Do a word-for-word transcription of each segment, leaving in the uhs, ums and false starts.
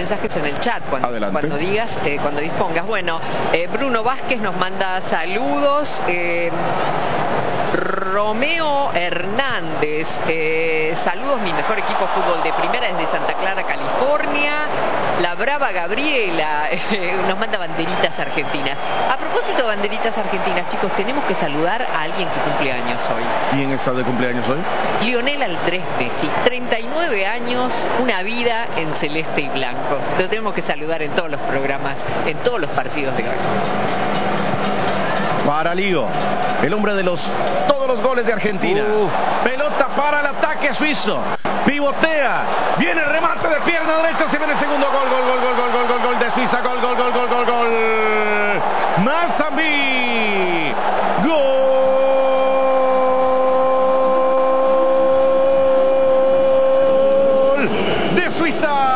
mensajes en el chat cuando, cuando digas, eh, cuando dispongas. Bueno, eh, Bruno Vázquez nos manda saludos. Eh, Romeo Hernández, eh, saludos, mi mejor equipo de fútbol de primera desde Santa Clara, California. La Brava Gabriela eh, nos manda banderitas argentinas. A propósito de banderitas argentinas, chicos, tenemos que saludar a alguien que cumple años hoy. ¿Quién está de cumpleaños hoy? Lionel Andrés Messi, treinta y nueve años, una vida en celeste y blanco. Lo tenemos que saludar en todos los programas, en todos los partidos de hoy. Para Lío, el hombre de los todos los goles de Argentina. Uh. Pelota para el ataque suizo. Pivotea. Viene el remate de pierna derecha. Se viene el segundo gol. Gol, gol, gol, gol, gol, gol, gol de Suiza. Gol, gol, gol, gol, gol, gol. Mazambi. Gol de Suiza.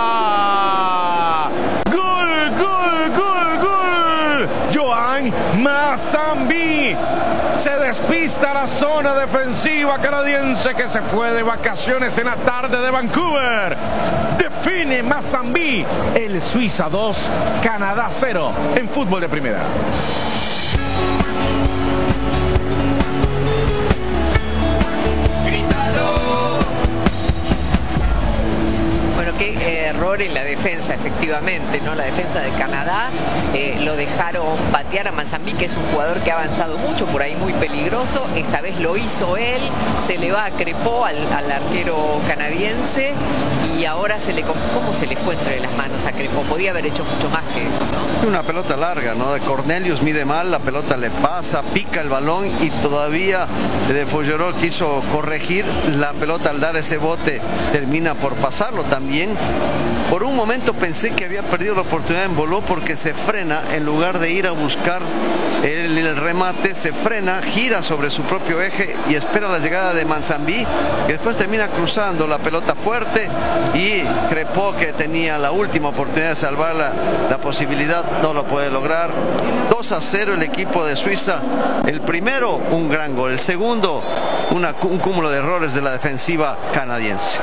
Mazambi se despista la zona defensiva canadiense que se fue de vacaciones en la tarde de Vancouver. Define Mazambi el Suiza dos, Canadá cero en fútbol de primera. Qué error en la defensa, efectivamente, ¿no? La defensa de Canadá eh, lo dejaron patear a Mazambi, que es un jugador que ha avanzado mucho, por ahí muy peligroso. Esta vez lo hizo él, se le va a Crepó al, al arquero canadiense y ahora se le... ¿Cómo se le fue entre las manos a Crepó? Podía haber hecho mucho más que eso, ¿no? Una pelota larga, ¿no? De Cornelius mide mal, la pelota le pasa, pica el balón y todavía de Fougerolles quiso corregir la pelota al dar ese bote, termina por pasarlo también. Por un momento pensé que había perdido la oportunidad en Boló porque se frena en lugar de ir a buscar el, el remate, se frena, gira sobre su propio eje y espera la llegada de Mazambi, que después termina cruzando la pelota fuerte y Crepó, que tenía la última oportunidad de salvar la, la posibilidad, no lo puede lograr. dos a cero el equipo de Suiza. El primero, un gran gol. El segundo, una, un cúmulo de errores de la defensiva canadiense.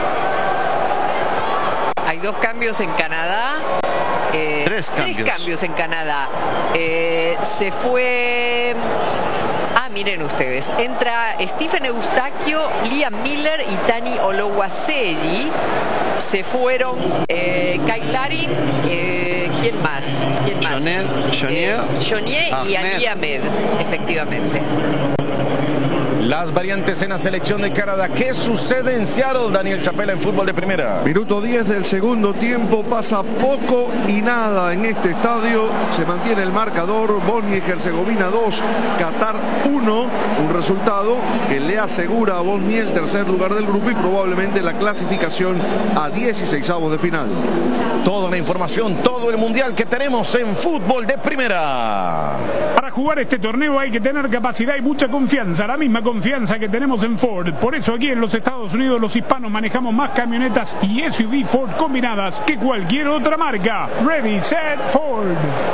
Hay dos cambios en Canadá. Eh, tres cambios. Tres cambios en Canadá. Eh, se fue... Ah, miren ustedes. Entra Stephen Eustaquio, Liam Miller y Tani Olowaseyi. Se fueron eh, Kyle Larin, eh, ¿quién más? ¿Quién más? Chonier, Chonier, eh, Chonier y Ali Ahmed, efectivamente. Las variantes en la selección de Canadá. ¿Qué sucede en Seattle, Daniel Chapela, en fútbol de primera? Minuto diez del segundo tiempo. Pasa poco y nada en este estadio. Se mantiene el marcador. Bosnia y Herzegovina dos, Qatar uno. Un resultado que le asegura a Bosnia el tercer lugar del grupo y probablemente la clasificación a dieciseisavos de final. Toda la información, todo el mundial que tenemos en fútbol de primera. Para jugar este torneo hay que tener capacidad y mucha confianza. La misma confianza que tenemos en Ford. Por eso aquí en los Estados Unidos los hispanos manejamos más camionetas y S U V Ford combinadas que cualquier otra marca. Ready, set, Ford.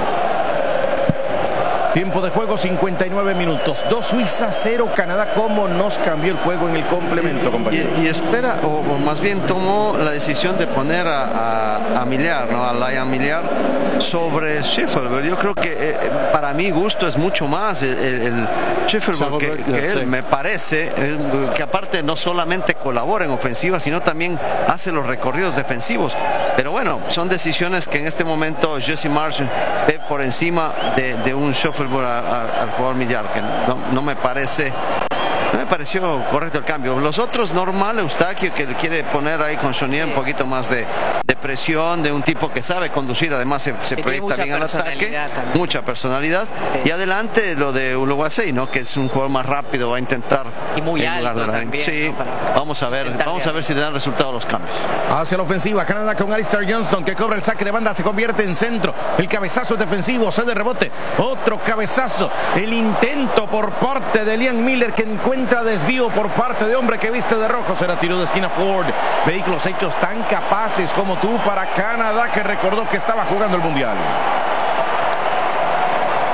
Tiempo de juego cincuenta y nueve minutos. dos Suiza, cero Canadá. ¿Cómo nos cambió el juego en el complemento, compañero? Y, y espera, o, o más bien tomó la decisión de poner a, a, a Milliard, ¿no? A Liam Milliard sobre Schiffelberg. Yo creo que eh, para mi gusto es mucho más el, el, el Schiffelberg que, que él, me parece, eh, que aparte no solamente colabora en ofensiva, sino también hace los recorridos defensivos. Pero bueno, son decisiones que en este momento Jesse Marsh ve por encima de, de un Schiffelberg al jugador Milliard, que no, no me parece no me pareció correcto el cambio. Los otros normal, Eustaquio, que le quiere poner ahí con Chonier sí. un poquito más de, de presión, de un tipo que sabe conducir, además se, se proyecta bien al ataque, también. Mucha personalidad. Sí. Y adelante lo de Olowaseyi, ¿no? Que es un jugador más rápido, va a intentar y muy alto de la también, sí, ¿no? Para vamos a ver, vamos a ver si le dan resultado los cambios. Hacia la ofensiva, Canadá con Alistair Johnston, que cobra el saque de banda, se convierte en centro, el cabezazo defensivo, se de rebote, otro cabezazo, el intento por parte de Liam Miller, que encuentra desvío por parte de hombre que viste de rojo, será tiro de esquina Ford. Vehículos hechos tan capaces como tú para Canadá, que recordó que estaba jugando el mundial.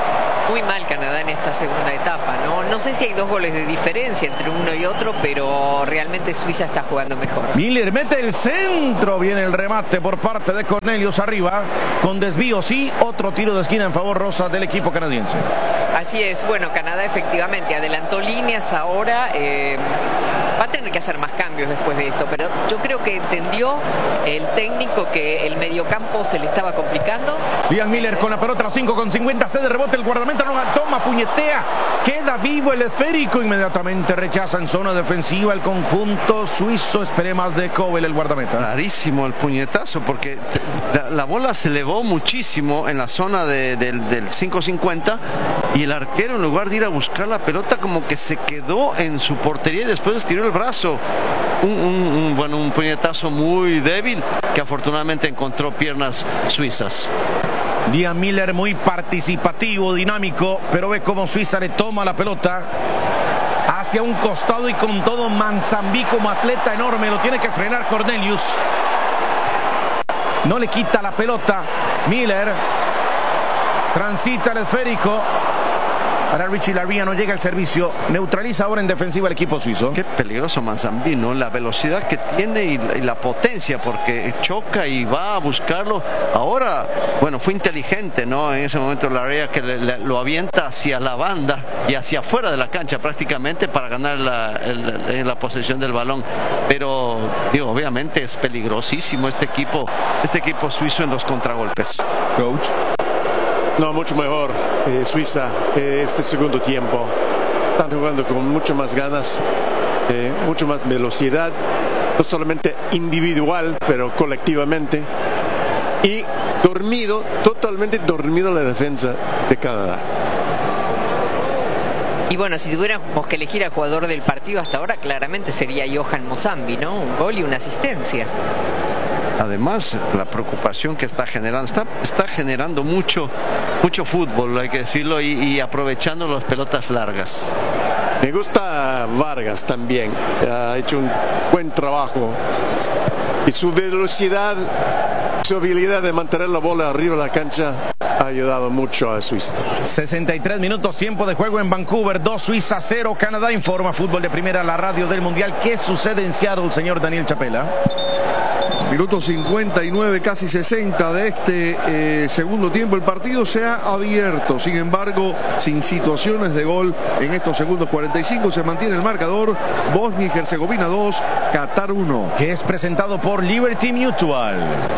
Muy mal Canadá en esta segunda etapa, ¿no? No sé si hay dos goles de diferencia entre uno y otro, pero realmente Suiza está jugando mejor. Miller mete el centro, viene el remate por parte de Cornelius arriba, con desvío sí, otro tiro de esquina en favor rosa del equipo canadiense. Así es, bueno, Canadá efectivamente adelantó líneas ahora, eh, va a tener que hacer más cambios después de esto, pero yo creo que entendió el técnico que el mediocampo se le estaba complicando. Liam Miller con la pelota, los cinco con cincuenta, se de rebote, el guardameta no la toma, puñetea, queda vivo el esférico, inmediatamente rechaza en zona defensiva el conjunto suizo, espere más de Kobel el guardameta. Clarísimo el puñetazo, porque la, la bola se elevó muchísimo en la zona de, del, del cinco cincuenta y el arquero, en lugar de ir a buscar la pelota, como que se quedó en su portería y después estiró el brazo. Un, un, un, bueno, un puñetazo muy débil que afortunadamente encontró piernas suizas. Liam Miller muy participativo, dinámico, pero ve cómo Suiza le toma la pelota hacia un costado y con todo Manzambí como atleta enorme, lo tiene que frenar Cornelius. No le quita la pelota. Miller transita el esférico. Para Richie Laryea no llega el servicio. Neutraliza ahora en defensiva el equipo suizo. Qué peligroso Manzambí, ¿no? La velocidad que tiene y la, y la potencia, porque choca y va a buscarlo. Ahora, bueno, fue inteligente, ¿no? En ese momento Laryea que le, le, lo avienta hacia la banda y hacia afuera de la cancha prácticamente para ganar la, el, la posesión del balón. Pero, digo, obviamente es peligrosísimo este equipo, este equipo suizo en los contragolpes. Coach. No, mucho mejor eh, Suiza eh, este segundo tiempo. Están jugando con mucho más ganas, eh, mucho más velocidad, no solamente individual, pero colectivamente. Y dormido, totalmente dormido la defensa de Canadá. Y bueno, si tuviéramos que elegir al jugador del partido hasta ahora, claramente sería Johan Mozambi, ¿no? Un gol y una asistencia. Además, la preocupación que está generando, está, está generando mucho, mucho fútbol, hay que decirlo, y, y aprovechando las pelotas largas. Me gusta Vargas también, ha hecho un buen trabajo. Y su velocidad, su habilidad de mantener la bola arriba de la cancha ha ayudado mucho a Suiza. sesenta y tres minutos, tiempo de juego en Vancouver, dos Suiza, cero Canadá. Informa Fútbol de Primera, la radio del Mundial. ¿Qué sucede en Seattle, señor Daniel Chapela? Minuto cincuenta y nueve, casi sesenta de este eh, segundo tiempo. El partido se ha abierto, sin embargo, sin situaciones de gol en estos segundos cuarenta y cinco. Se mantiene el marcador. Bosnia y Herzegovina dos, Qatar uno. Que es presentado por Liberty Mutual.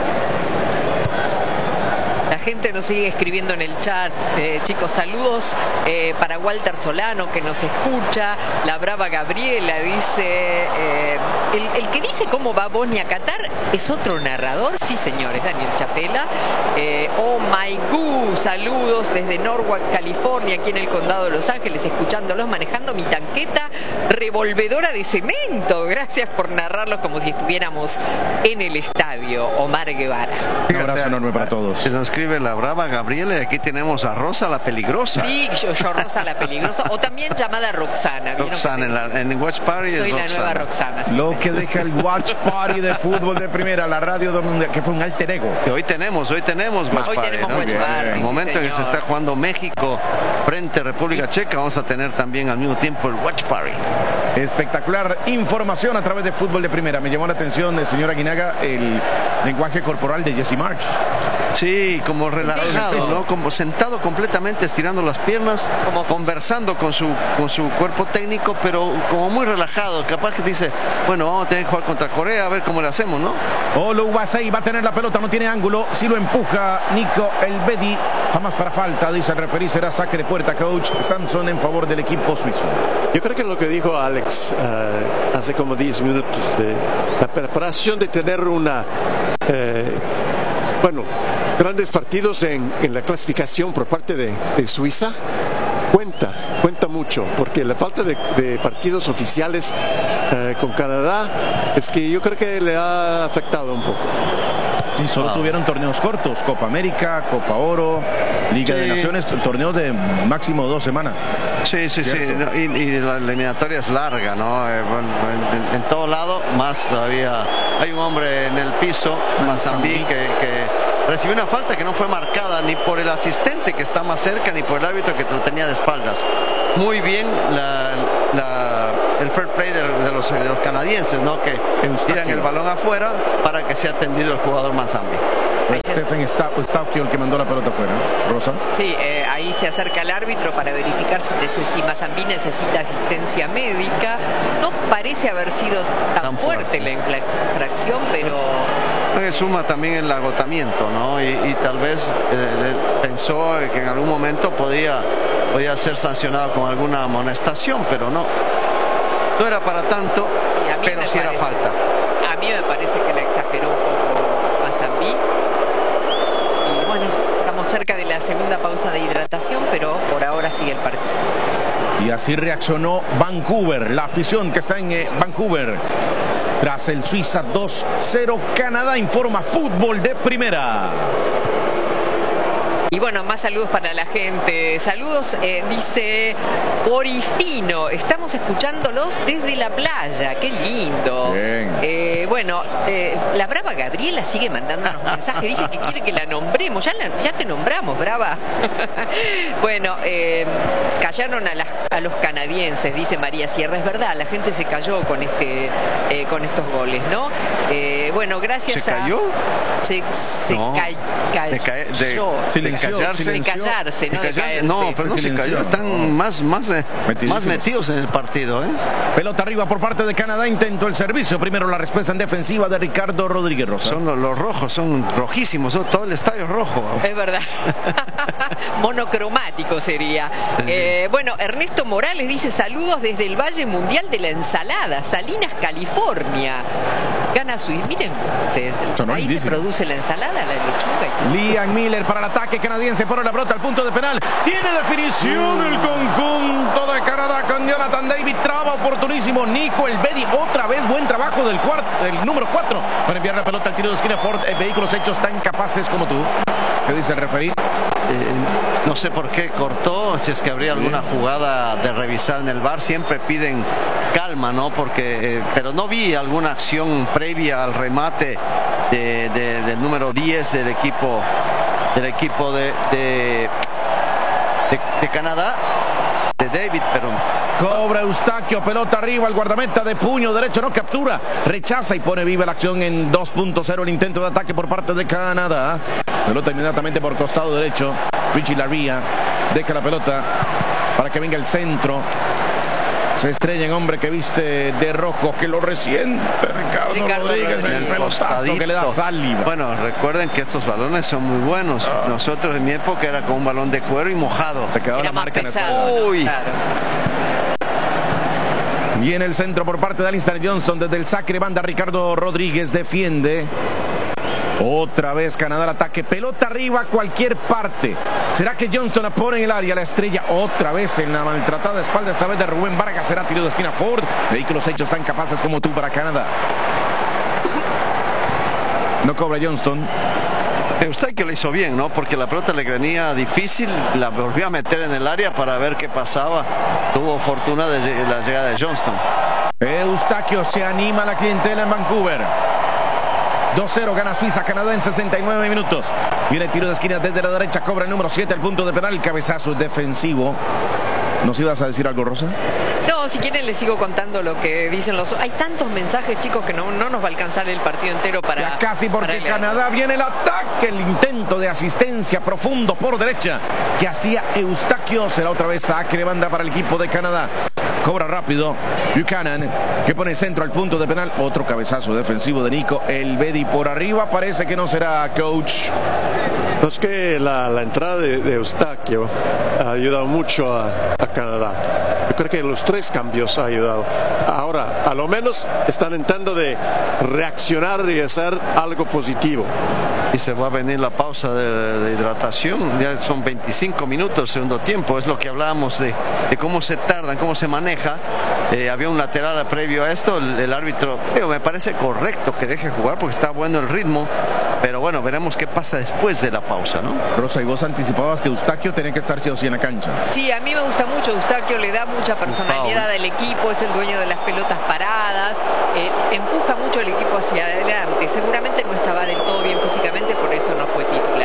La gente nos sigue escribiendo en el chat, eh, chicos, saludos eh, para Walter Solano que nos escucha, la brava Gabriela dice, eh, el, el que dice cómo va Bosnia a Qatar es otro narrador, sí señores, Daniel Chapela. eh, oh my god, saludos desde Norwalk, California, aquí en el condado de Los Ángeles, escuchándolos, manejando mi tanqueta revolvedora de cemento, gracias por narrarlos como si estuviéramos en el estadio. Omar Guevara. Un abrazo enorme para todos. Se nos escribe la brava Gabriela y aquí tenemos a Rosa la peligrosa. Sí, yo, yo Rosa la peligrosa, o también llamada Roxana. Roxana, en, la, en Watch Party soy es la Roxana. nueva Roxana. Sí, Lo señor. que deja el Watch Party de Fútbol de Primera, la radio del Mundial, que fue un alter ego. Que hoy tenemos, hoy tenemos Watch Hoy Party, tenemos ¿no? Watch Que Party, en el sí, momento en que se señor. está jugando México frente a República Checa, vamos a tener también al mismo tiempo el Watch Party. Espectacular información a través de Fútbol de Primera. Me llamó la atención, el señor Aguinaga, el lenguaje corporal de Jesse March. Sí, como relajado, ¿no? Como sentado completamente, estirando las piernas, como conversando con su, con su cuerpo técnico, pero como muy relajado. Capaz que dice, bueno, vamos a tener que jugar contra Corea, a ver cómo le hacemos, ¿no? Olu Basay va a tener la pelota, no tiene ángulo, si lo empuja Nico Elvedi, jamás para falta, dice el referí, será saque de puerta, coach Samson en favor del equipo suizo. Yo creo que lo que dijo Alex uh, hace como diez minutos, de la preparación de tener una, eh, bueno, grandes partidos en, en la clasificación por parte de, de Suiza, cuenta, cuenta mucho, porque la falta de, de partidos oficiales eh, con Canadá es que yo creo que le ha afectado un poco. Y solo Ah. tuvieron torneos cortos, Copa América, Copa Oro, Liga Sí. de Naciones, torneos de máximo dos semanas. Sí, sí, sí, ¿Cierto? no, y, y la eliminatoria es larga, ¿no? Eh, bueno, en, en todo lado, más todavía hay un hombre en el piso, Mazambí, que, que recibió una falta que no fue marcada ni por el asistente que está más cerca ni por el árbitro que lo tenía de espaldas. Muy bien la, la, el fair play de, de, los, de los canadienses, ¿no? Que tiran el balón afuera para que sea atendido el jugador Manzambi. Stephen Eustaquio el que mandó la pelota afuera. Rosa. Sí, eh, ahí se acerca el árbitro para verificar si, si Manzambi necesita asistencia médica. No parece haber sido tan, tan fuerte, fuerte la infracción, pero... Suma también el agotamiento, ¿no? Y, y tal vez eh, pensó que en algún momento podía, podía ser sancionado con alguna amonestación, pero no. No era para tanto, pero sí era falta. A mí me parece que la exageró un poco Manzambi. Y bueno, estamos cerca de la segunda pausa de hidratación, pero por ahora sigue el partido. Y así reaccionó Vancouver, la afición que está en eh, Vancouver. Tras el Suiza dos cero, Canadá informa Fútbol de Primera. Y bueno, más saludos para la gente. Saludos, eh, dice Orifino. Estamos escuchándolos desde la playa. Qué lindo. Eh, bueno, eh, la brava Gabriela sigue mandándonos mensajes. Dice que quiere que la nombremos. Ya, la, ya te nombramos, brava. Bueno, eh, callaron a, las, a los canadienses, dice María Sierra. Es verdad, la gente se cayó con, este, eh, con estos goles, ¿no? Eh, bueno, gracias ¿Se a... cayó? Se, se no, ca, cayó. De, cae, de, de callarse, de callarse, no de caerse. No, pero no se cayó. Están más, más, eh, más metidos en el partido. ¿eh? Pelota arriba por parte de Canadá. Intentó el servicio. Primero la respuesta en defensiva de Ricardo Rodríguez Rosa. Son los, los rojos, son rojísimos. ¿no? Todo el estadio es rojo. Es verdad. Monocromático sería. Eh, bueno, Ernesto Morales dice saludos desde el Valle Mundial de la Ensalada, Salinas, California. Gana Suiza. Miren ustedes, ahí se produce la ensalada, la lechuga y todo. Liam Miller para el ataque canadiense, pone la pelota al punto de penal. Tiene definición uh. el conjunto de Canadá con Jonathan David. Traba oportunísimo Nico Elvedi. Otra vez buen trabajo del, cuarto, del número cuatro para enviar la pelota al tiro de esquina. Ford, eh, vehículos hechos tan capaces como tú. ¿Qué dice el referí? Eh, no sé por qué cortó, si es que habría alguna jugada de revisar en el V A R, siempre piden calma, ¿no? Porque, eh, pero no vi alguna acción previa al remate de, de, del número diez del equipo del equipo de, de, de, de Canadá, de David, pero... Cobra Eustaquio, pelota arriba, el guardameta de puño derecho, no captura, rechaza y pone viva la acción en dos punto cero el intento de ataque por parte de Canadá. Pelota inmediatamente por costado derecho, Richie Laria deja la pelota para que venga el centro. Se estrella en hombre que viste de rojo, que lo resiente Ricardo, Ricardo Rodríguez, Rodríguez, el pelotazo que le da saliva. Bueno, recuerden que estos balones son muy buenos. Ah. Nosotros en mi época era con un balón de cuero y mojado. Te quedó la marca pesado, en el Uy. Claro. Viene el centro por parte de Alistair Johnston. Desde el sacre banda Ricardo Rodríguez defiende. Otra vez Canadá al ataque. Pelota arriba, cualquier parte. ¿Será que Johnston la pone en el área? La estrella otra vez en la maltratada espalda, esta vez de Rubén Vargas. Será tiro de esquina Ford. Vehículos hechos tan capaces como tú para Canadá. No cobra Johnston. Eustaquio lo hizo bien, ¿no? Porque la pelota le venía difícil, la volvió a meter en el área para ver qué pasaba. Tuvo fortuna de la llegada de Johnston. Eustaquio se anima a la clientela en Vancouver. dos cero gana Suiza, Canadá en sesenta y nueve minutos. Viene el tiro de esquina desde la derecha, cobra el número siete, el punto de penal, el cabezazo defensivo. ¿Nos ibas a decir algo, Rosa? No, si quieren les sigo contando lo que dicen los... Hay tantos mensajes, chicos, que no, no nos va a alcanzar el partido entero para... Ya casi, porque Canadá viene el ataque, el intento de asistencia profundo por derecha que hacía Eustaquio. Será otra vez saque de banda para el equipo de Canadá. Cobra rápido Buchanan, que pone centro al punto de penal. Otro cabezazo defensivo de Nico Elvedi por arriba. Parece que no será, coach. No, es que la, la entrada de, de Eustaquio ha ayudado mucho a, a Canadá. Yo creo que los tres cambios ha ayudado. Ahora, a lo menos están intentando de reaccionar y hacer algo positivo. Y se va a venir la pausa de, de hidratación. Ya son veinticinco minutos, segundo tiempo. Es lo que hablábamos de, de cómo se tardan, cómo se maneja. Eh, había un lateral previo a esto. El, el árbitro, digo, me parece correcto que deje jugar porque está bueno el ritmo. Pero bueno, veremos qué pasa después de la pausa, ¿no? Rosa, y vos anticipabas que Eustaquio tenía que estar sí o sí en la cancha. Sí, a mí me gusta mucho Eustaquio, le da mucha personalidad al equipo, es el dueño de las pelotas paradas, eh, empuja mucho el equipo hacia adelante. Seguramente no estaba del todo bien físicamente, por eso no fue titular.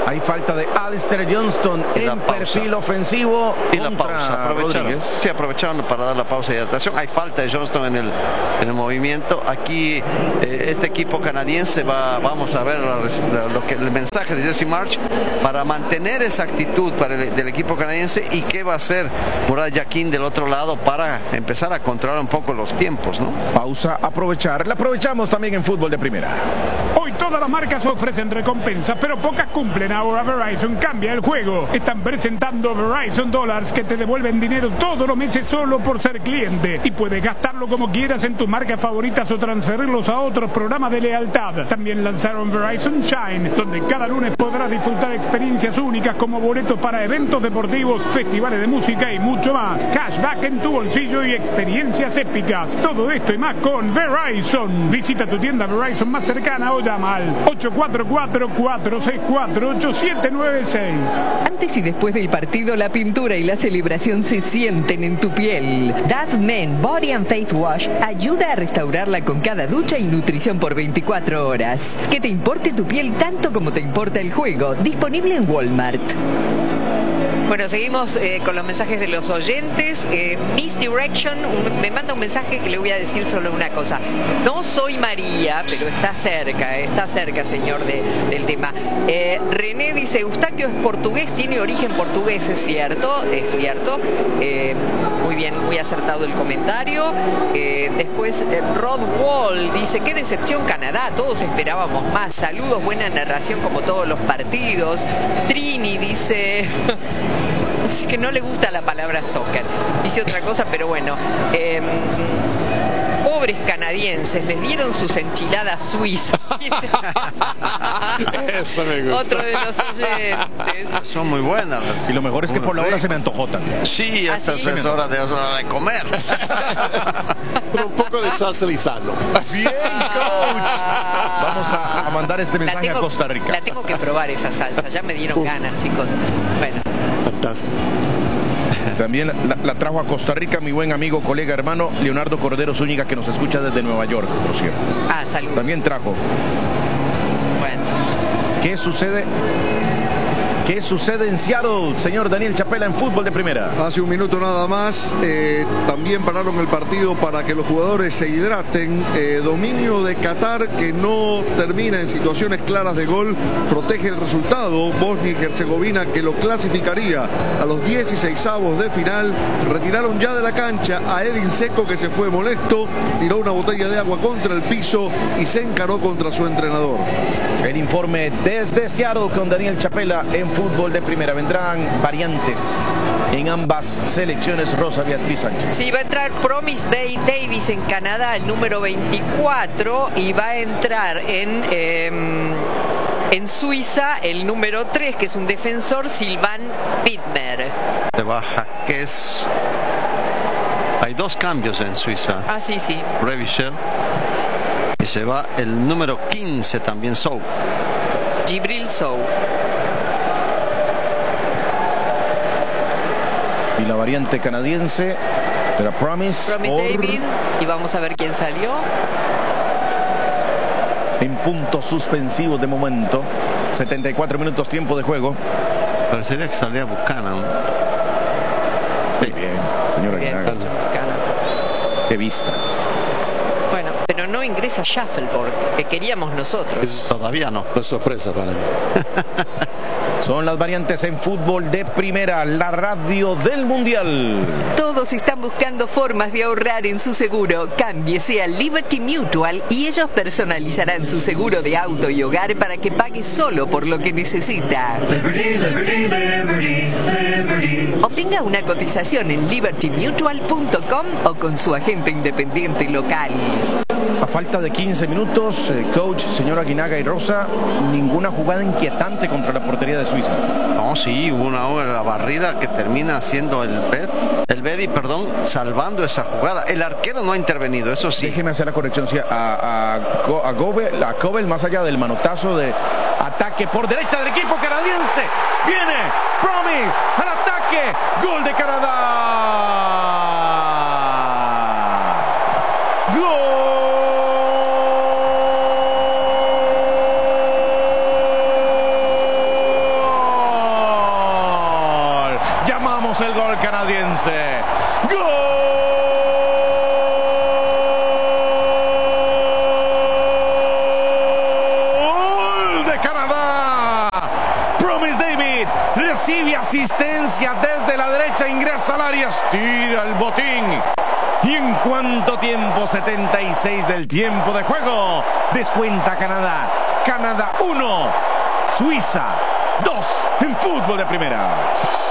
Hay falta de Alistair Johnston en perfil ofensivo. Y la pausa, aprovecharon. Sí, aprovecharon para dar la pausa y adaptación. Hay falta de Johnston en el, en el movimiento. Aquí eh, este equipo canadiense va, vamos a ver la, lo que, el mensaje de Jesse Marsch para mantener esa actitud para el, del equipo canadiense, y qué va a hacer Murat Yakin del otro lado para empezar a controlar un poco los tiempos, ¿no? Pausa, aprovechar. La aprovechamos también en fútbol de primera. Hoy todas las marcas ofrecen recompensas, pero pocas cumplen. Ahora Verizon cambia el juego. Están presentando Verizon Dollars, que te devuelven dinero todos los meses solo por ser cliente. Y puedes gastarlo como quieras en tus marcas favoritas o transferirlos a otros programas de lealtad. También lanzaron Verizon Shine, donde cada lunes podrás disfrutar experiencias únicas como boletos para eventos deportivos, festivales de música y mucho más. Cashback en tu bolsillo y experiencias épicas. Todo esto y más con Verizon. Visita tu tienda Verizon más cercana o llama al ocho cuatro cuatro, cuatro seis cuatro, ocho siete nueve seis. Antes y después del partido, la pintura y la celebración se sienten en tu piel. Dove Men Body and Face Wash ayuda a restaurarla con cada ducha y nutrición por veinticuatro horas. Que te importe tu piel tanto como te importa el juego. Disponible en Walmart. Bueno, seguimos eh, con los mensajes de los oyentes. Eh, Miss Direction un, me manda un mensaje que le voy a decir solo una cosa. No soy María, pero está cerca, está cerca, señor, de, del tema. Eh, René dice, Eustaquio es portugués, tiene origen portugués, es cierto, es cierto. Eh, muy bien, muy acertado el comentario. Eh, después, eh, Rod Wall dice, qué decepción Canadá, todos esperábamos más. Saludos, buena narración como todos los partidos. Trini dice... Así que no le gusta la palabra soccer. Dice otra cosa, pero bueno. Eh, pobres canadienses, les dieron sus enchiladas suizas. Eso me gusta. Otro de los oyentes. Son muy buenas. Y lo mejor es que por la hora se me antojó también. Sí, ¿Ah, esta sí? es hora de, hora de comer. Con un poco de salsa Lizano. Bien, coach. Vamos a, a mandar este mensaje tengo, a Costa Rica. La tengo que probar esa salsa. Ya me dieron ganas, chicos. Bueno. Fantástico. También la, la trajo a Costa Rica mi buen amigo, colega, hermano Leonardo Cordero Zúñiga, que nos escucha desde Nueva York, por cierto. Ah, saludos. También trajo. Bueno. ¿Qué sucede? ¿Qué sucede en Seattle, señor Daniel Chapela, en fútbol de primera? Hace un minuto nada más, eh, también pararon el partido para que los jugadores se hidraten. Eh, dominio de Qatar que no termina en situaciones claras de gol, protege el resultado. Bosnia y Herzegovina, que lo clasificaría a los dieciseisavos de final. Retiraron ya de la cancha a Edin Seco, que se fue molesto, tiró una botella de agua contra el piso y se encaró contra su entrenador. El informe desde Seattle con Daniel Chapela en fútbol de primera. Vendrán variantes en ambas selecciones, Rosa Beatriz Sánchez. Sí, va a entrar Promise Bay Davis en Canadá, el número veinticuatro, y va a entrar en, eh, en Suiza el número tres, que es un defensor, Sylvain Widmer. De baja, que es... Hay dos cambios en Suiza. Ah, sí, sí. Revischer. Y se va el número quince también, Sow. Gibril Sow. Y la variante canadiense de la Promise, Promise por... David. Y vamos a ver quién salió. En puntos suspensivos de momento. setenta y cuatro minutos tiempo de juego. Parecería que salía Buchanan. Muy bien, señora Bien, Aguinaga. Buchanan. Qué vista. Bueno, pero no ingresa Shuffleboard, que queríamos nosotros. Es Todavía no. una sorpresa para mí. Son las variantes en fútbol de primera, la radio del Mundial. Todos están buscando formas de ahorrar en su seguro. Cámbiese a Liberty Mutual y ellos personalizarán su seguro de auto y hogar para que pague solo por lo que necesita. Liberty, liberty, liberty, liberty. Obtenga una cotización en liberty mutual punto com o con su agente independiente local. A falta de quince minutos, eh, coach, señora Aguinaga y Rosa, ninguna jugada inquietante contra la portería de Suiza. No, sí, hubo una hora la barrida que termina siendo el Bed, el Bedi, perdón, salvando esa jugada. El arquero no ha intervenido, eso sí. Déjeme hacer la corrección, sí, a, a, Go- a, Gobel, a Gobel, más allá del manotazo de ataque por derecha del equipo canadiense. Viene Promise al ataque, gol de Canadá. ¡Gol! introduce el gol canadiense. ¡Gol de Canadá! Promise David recibe asistencia desde la derecha, ingresa al área, tira el botín. ¿Y en cuánto tiempo? setenta y seis del tiempo de juego. Descuenta Canadá. Canadá uno, Suiza dos en fútbol de primera.